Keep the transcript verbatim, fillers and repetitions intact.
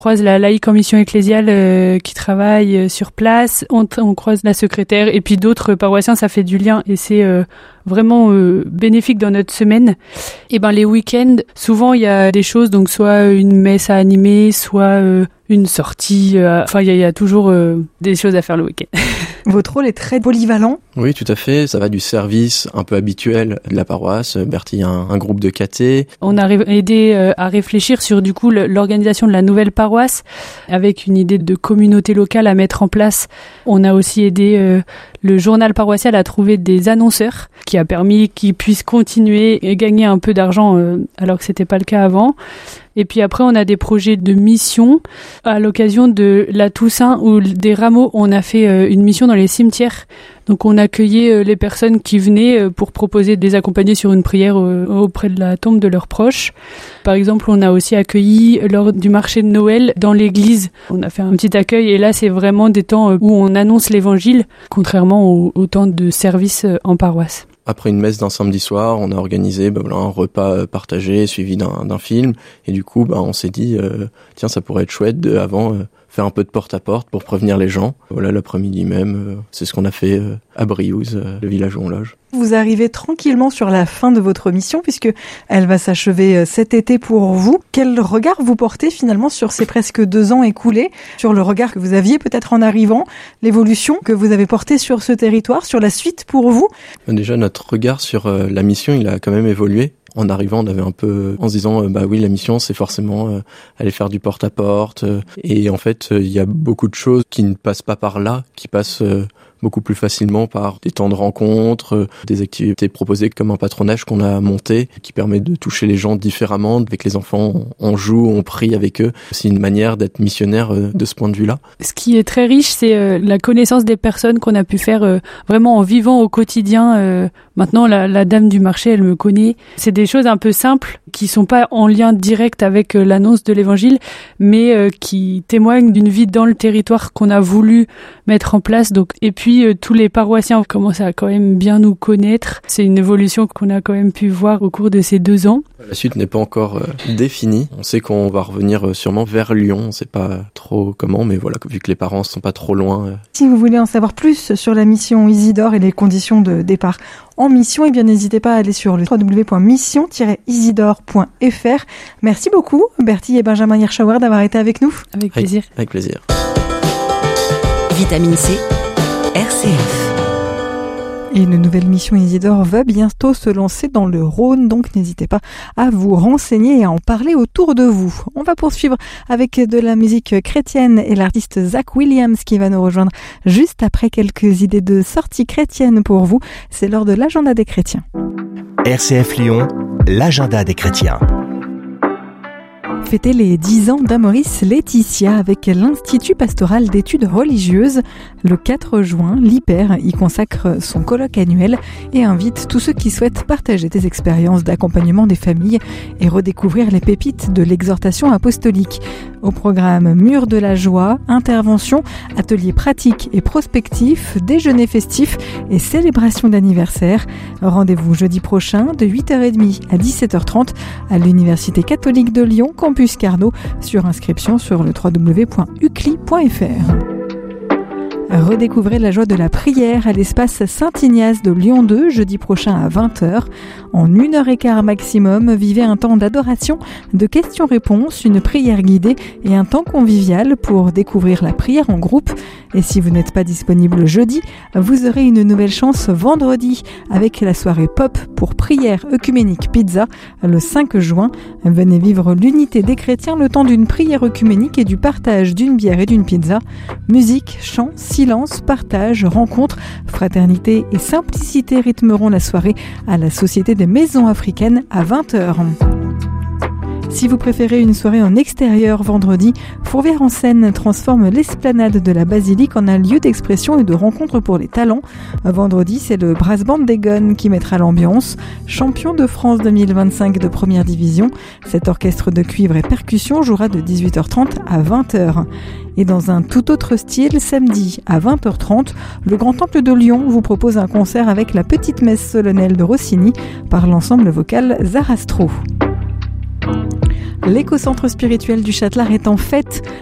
croise la laïque en mission ecclésiale euh, qui travaille euh, sur place, on, on croise la secrétaire et puis d'autres paroissiens, ça fait du lien et c'est euh, vraiment euh, bénéfique dans notre semaine. Et ben les week-ends, souvent il y a des choses, donc soit une messe à animer, soit euh, une sortie, euh, enfin il y, y a toujours euh, des choses à faire le week-end. Votre rôle est très polyvalent. Oui, tout à fait. Ça va du service un peu habituel de la paroisse. Bertie a un, un groupe de caté. On a ré- aidé euh, à réfléchir sur du coup le, l'organisation de la nouvelle paroisse avec une idée de communauté locale à mettre en place. On a aussi aidé euh, le journal paroissial à trouver des annonceurs qui a permis qu'ils puissent continuer et gagner un peu d'argent euh, alors que c'était pas le cas avant. Et puis après, on a des projets de mission. À l'occasion de la Toussaint ou des Rameaux, on a fait euh, une mission dans les cimetières. Donc on accueillait euh, les personnes qui venaient euh, pour proposer de les accompagner sur une prière euh, auprès de la tombe de leurs proches. Par exemple, on a aussi accueilli lors du marché de Noël dans l'église. On a fait un petit accueil et là, c'est vraiment des temps où on annonce l'évangile, contrairement au, au temps de service en paroisse. Après une messe d'un samedi soir, on a organisé bah, voilà, un repas partagé suivi d'un, d'un film. Et du coup, bah, on s'est dit, euh, tiens, ça pourrait être chouette de, avant, euh, faire un peu de porte-à-porte pour prévenir les gens. Voilà, l'après-midi même, euh, c'est ce qu'on a fait euh, à Briouze, euh, le village où on loge. Vous arrivez tranquillement sur la fin de votre mission puisque elle va s'achever cet été pour vous. Quel regard vous portez finalement sur ces presque deux ans écoulés, sur le regard que vous aviez peut-être en arrivant, l'évolution que vous avez portée sur ce territoire, sur la suite pour vous? Déjà, notre regard sur euh, la mission, il a quand même évolué. En arrivant, on avait un peu, en se disant, euh, bah oui, la mission, c'est forcément euh, aller faire du porte-à-porte. Euh, et en fait, il euh, y a beaucoup de choses qui ne passent pas par là, qui passent euh, beaucoup plus facilement par des temps de rencontre, euh, des activités proposées comme un patronage qu'on a monté, qui permet de toucher les gens différemment. Avec les enfants, on joue, on prie avec eux. C'est une manière d'être missionnaire euh, de ce point de vue-là. Ce qui est très riche, c'est euh, la connaissance des personnes qu'on a pu faire euh, vraiment en vivant au quotidien. Euh, maintenant, la, la dame du marché, elle me connaît. C'est des choses un peu simples qui sont pas en lien direct avec euh, l'annonce de l'évangile, mais euh, qui témoignent d'une vie dans le territoire qu'on a voulu mettre en place. Donc, et puis, euh, tous les paroissiens commencent à quand même bien nous connaître. C'est une évolution qu'on a quand même pu voir au cours de ces deux ans. La suite n'est pas encore euh, définie. On sait qu'on va revenir euh, sûrement vers Lyon. On ne sait pas trop comment, mais voilà, vu que les parents ne sont pas trop loin. Euh... Si vous voulez en savoir plus sur la mission Isidore et les conditions de départ en mission, eh bien n'hésitez pas à aller sur le w w w point mission tiret isidore point f r. Merci beaucoup, Bertie et Benjamin Hirschauer, d'avoir été avec nous. Avec plaisir. Avec, avec plaisir. Vitamine C, R C F. Et une nouvelle mission Isidore va bientôt se lancer dans le Rhône, donc n'hésitez pas à vous renseigner et à en parler autour de vous. On va poursuivre avec de la musique chrétienne et l'artiste Zach Williams qui va nous rejoindre juste après quelques idées de sortie chrétienne pour vous. C'est lors de l'agenda des chrétiens. R C F Lyon, l'agenda des chrétiens. Fêter les dix ans d'Amoris Laetitia avec l'Institut pastoral d'études religieuses. Le quatre juin, l'I P E R y consacre son colloque annuel et invite tous ceux qui souhaitent partager des expériences d'accompagnement des familles et redécouvrir les pépites de l'exhortation apostolique. Au programme Mur de la joie, interventions, ateliers pratiques et prospectifs, déjeuners festifs et célébrations d'anniversaire. Rendez-vous jeudi prochain de huit heures trente à dix-sept heures trente à l'Université catholique de Lyon, Campus Carnot, sur inscription sur le w w w point u c l i point f r. Redécouvrez la joie de la prière à l'espace Saint-Ignace de Lyon deux, jeudi prochain à vingt heures. En une heure et quart maximum, vivez un temps d'adoration, de questions-réponses, une prière guidée et un temps convivial pour découvrir la prière en groupe. Et si vous n'êtes pas disponible jeudi, vous aurez une nouvelle chance vendredi avec la soirée pop pour prière œcuménique pizza le cinq juin. Venez vivre l'unité des chrétiens le temps d'une prière œcuménique et du partage d'une bière et d'une pizza. Musique, chant, silence, partage, rencontre, fraternité et simplicité rythmeront la soirée à la Société des Maisons Africaines à vingt heures. Si vous préférez une soirée en extérieur vendredi, Fourvière en Seine transforme l'esplanade de la basilique en un lieu d'expression et de rencontre pour les talents. Vendredi, c'est le Brass Band des Gones qui mettra l'ambiance. Champion de France deux mille vingt-cinq de première division, cet orchestre de cuivre et percussion jouera de dix-huit heures trente à vingt heures. Et dans un tout autre style, samedi à vingt heures trente, le Grand Temple de Lyon vous propose un concert avec la petite messe solennelle de Rossini par l'ensemble vocal Zarastro. L'éco-centre spirituel du Châtelard est en fête.